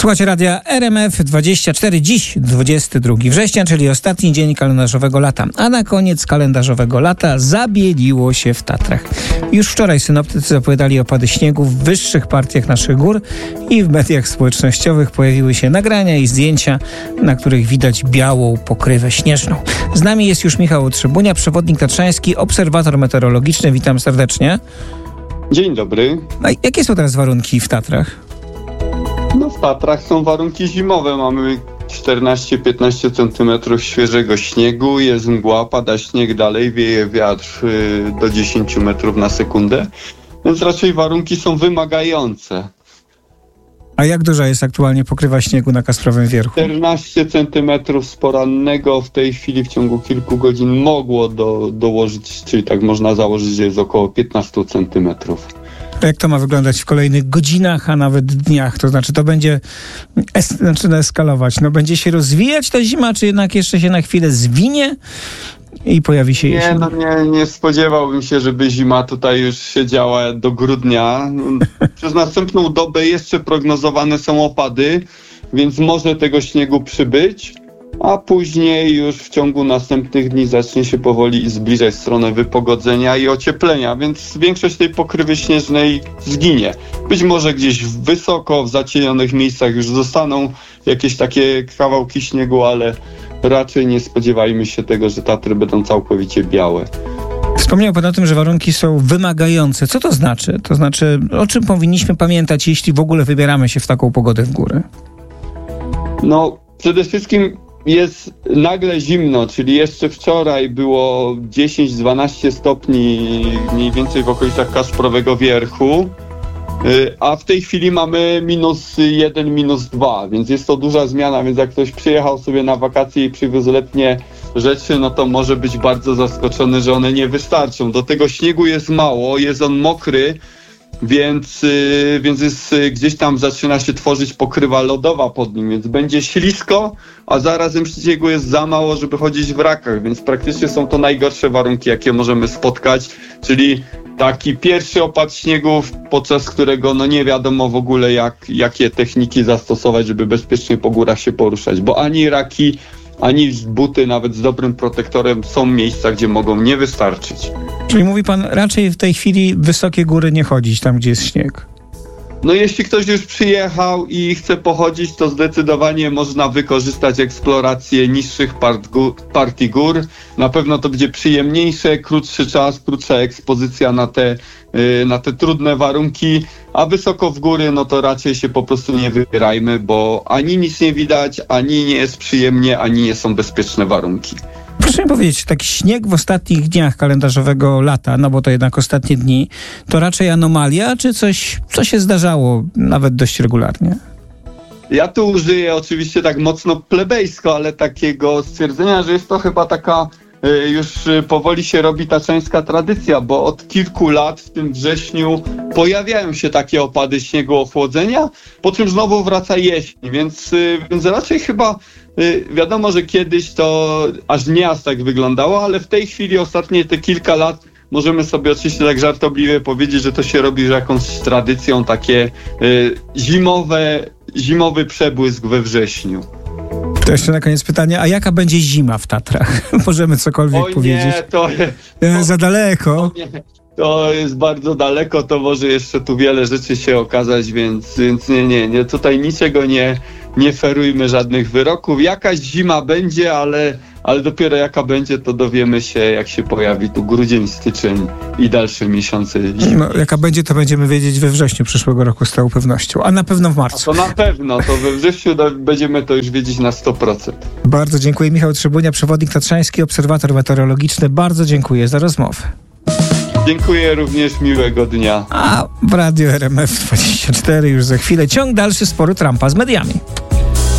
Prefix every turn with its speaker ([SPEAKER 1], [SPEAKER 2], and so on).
[SPEAKER 1] Słuchajcie radia RMF24, dziś 22 września, czyli ostatni dzień kalendarzowego lata. A na koniec kalendarzowego lata zabieliło się w Tatrach. Już wczoraj synoptycy zapowiadali opady śniegu w wyższych partiach naszych gór i w mediach społecznościowych pojawiły się nagrania i zdjęcia, na których widać białą pokrywę śnieżną. Z nami jest już Michał Trzybunia, przewodnik tatrzański, obserwator meteorologiczny. Witam serdecznie.
[SPEAKER 2] Dzień dobry.
[SPEAKER 1] A jakie są teraz warunki w Tatrach?
[SPEAKER 2] No w Tatrach są warunki zimowe. Mamy 14-15 cm świeżego śniegu, jest mgła, pada śnieg dalej, wieje wiatr do 10 metrów na sekundę, więc raczej warunki są wymagające.
[SPEAKER 1] A jak duża jest aktualnie pokrywa śniegu na Kasprowym Wierchu? 14
[SPEAKER 2] cm z porannego w tej chwili w ciągu kilku godzin mogło dołożyć, czyli tak można założyć, że jest około 15 cm.
[SPEAKER 1] Jak to ma wyglądać w kolejnych godzinach, a nawet dniach? To znaczy, to będzie eskalować. No, będzie się rozwijać ta zima, czy jednak jeszcze się na chwilę zwinie i pojawi się jesień?
[SPEAKER 2] Nie spodziewałbym się, żeby zima tutaj już siedziała do grudnia. Przez następną dobę jeszcze prognozowane są opady, więc może tego śniegu przybyć, a później już w ciągu następnych dni zacznie się powoli zbliżać w stronę wypogodzenia i ocieplenia, więc większość tej pokrywy śnieżnej zginie. Być może gdzieś wysoko, w zacienionych miejscach już zostaną jakieś takie kawałki śniegu, ale raczej nie spodziewajmy się tego, że Tatry będą całkowicie białe.
[SPEAKER 1] Wspomniał pan o tym, że warunki są wymagające. Co to znaczy? To znaczy, o czym powinniśmy pamiętać, jeśli w ogóle wybieramy się w taką pogodę w góry?
[SPEAKER 2] No, przede wszystkim jest nagle zimno, czyli jeszcze wczoraj było 10-12 stopni mniej więcej w okolicach Kasprowego Wierchu, a w tej chwili mamy -1, -2, więc jest to duża zmiana, więc jak ktoś przyjechał sobie na wakacje i przywiózł letnie rzeczy, no to może być bardzo zaskoczony, że one nie wystarczą. Do tego śniegu jest mało, jest on mokry, więc jest, gdzieś tam zaczyna się tworzyć pokrywa lodowa pod nim, więc będzie ślisko, a zarazem śniegu jest za mało, żeby chodzić w rakach, więc praktycznie są to najgorsze warunki, jakie możemy spotkać, czyli taki pierwszy opad śniegu, podczas którego nie wiadomo w ogóle jakie techniki zastosować, żeby bezpiecznie po górach się poruszać, bo ani raki, ani buty nawet z dobrym protektorem są miejsca, gdzie mogą nie wystarczyć.
[SPEAKER 1] Czyli mówi pan, raczej w tej chwili wysokie góry nie chodzić, tam gdzie jest śnieg.
[SPEAKER 2] No jeśli ktoś już przyjechał i chce pochodzić, to zdecydowanie można wykorzystać eksplorację niższych partii gór. Na pewno to będzie przyjemniejsze, krótszy czas, krótsza ekspozycja na te trudne warunki, a wysoko w góry, no to raczej się po prostu nie wybierajmy, bo ani nic nie widać, ani nie jest przyjemnie, ani nie są bezpieczne warunki.
[SPEAKER 1] Proszę mi powiedzieć, taki śnieg w ostatnich dniach kalendarzowego lata, no bo to jednak ostatnie dni, to raczej anomalia, czy coś, co się zdarzało nawet dość regularnie?
[SPEAKER 2] Ja tu użyję oczywiście tak mocno plebejsko, ale takiego stwierdzenia, że jest to chyba taka już powoli się robi tatrzańska tradycja, bo od kilku lat w tym wrześniu pojawiają się takie opady śniegu, ochłodzenia, po czym znowu wraca jesień, więc raczej chyba wiadomo, że kiedyś to aż tak wyglądało, ale w tej chwili ostatnie te kilka lat możemy sobie oczywiście tak żartobliwie powiedzieć, że to się robi już jakąś tradycją, takie zimowy przebłysk we wrześniu.
[SPEAKER 1] To jeszcze na koniec pytanie, a jaka będzie zima w Tatrach? Możemy cokolwiek powiedzieć? Za daleko.
[SPEAKER 2] To jest bardzo daleko, to może jeszcze tu wiele rzeczy się okazać, więc nie, tutaj niczego nie ferujmy, żadnych wyroków. Jakaś zima będzie, ale dopiero jaka będzie, to dowiemy się, jak się pojawi tu grudzień, styczeń i dalsze miesiące zimy.
[SPEAKER 1] No, jaka będzie, to będziemy wiedzieć we wrześniu przyszłego roku z całą pewnością, a na pewno w marcu.
[SPEAKER 2] A to na pewno, to we wrześniu będziemy to już wiedzieć na 100%.
[SPEAKER 1] Bardzo dziękuję. Michał Trzybunia, przewodnik tatrzański, obserwator meteorologiczny. Bardzo dziękuję za rozmowę.
[SPEAKER 2] Dziękuję również, miłego dnia.
[SPEAKER 1] A w Radiu RMF24 już za chwilę ciąg dalszy sporu Trumpa z mediami.